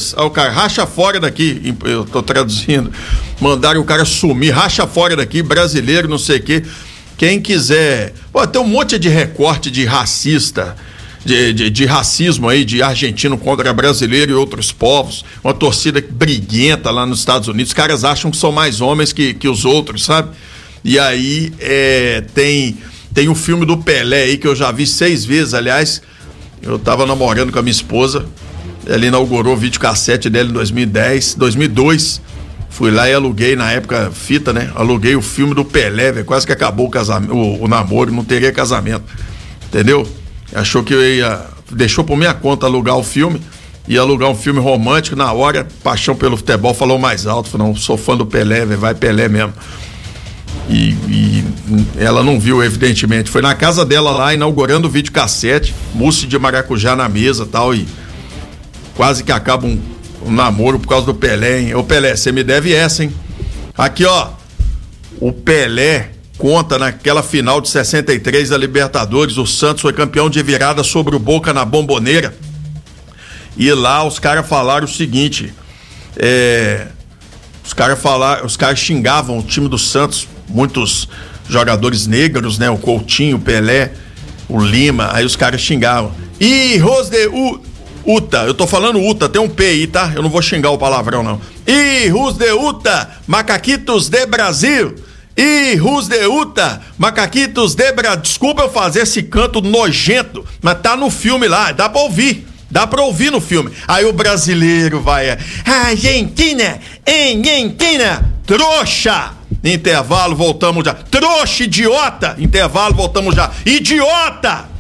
Aí o cara, racha fora daqui, eu tô traduzindo, mandaram o cara sumir, racha fora daqui, brasileiro, não sei o quê. Quem quiser, tem um monte de recorte de racista, de racismo aí, de argentino contra brasileiro e outros povos, uma torcida briguenta lá nos Estados Unidos, os caras acham que são mais homens que os outros, sabe? E aí tem um filme do Pelé aí que eu já vi 6 vezes, aliás, eu tava namorando com a minha esposa, ela inaugurou o videocassete dela em 2002, fui lá e aluguei, na época, fita, né? Aluguei o filme do Pelé, velho, quase que acabou o casamento, o namoro, não teria casamento, entendeu? Achou que deixou por minha conta alugar o filme, ia alugar um filme romântico, na hora, paixão pelo futebol, falou mais alto, falou, não, sou fã do Pelé, velho, vai Pelé mesmo. E ela não viu, evidentemente, foi na casa dela lá, inaugurando o videocassete, mousse de maracujá na mesa e tal, e quase que acaba um namoro por causa do Pelé, hein? Ô Pelé, você me deve essa, hein? Aqui, ó, o Pelé conta naquela final de 63 da Libertadores, o Santos foi campeão de virada sobre o Boca na Bomboneira, e lá os caras falaram o seguinte, os caras xingavam o time do Santos, muitos jogadores negros, né? O Coutinho, o Pelé, o Lima, aí os caras xingavam. Hijos de Uta, eu tô falando Uta, tem um P aí, tá? Eu não vou xingar o palavrão, não. Hijos de Uta, macaquitos de Brasil. Hijos de Uta, macaquitos de Brasil. Desculpa eu fazer esse canto nojento, mas tá no filme lá, dá pra ouvir no filme. Aí o brasileiro vai, Argentina, trouxa. Intervalo, voltamos já. Trouxa, idiota. Intervalo, voltamos já. Idiota!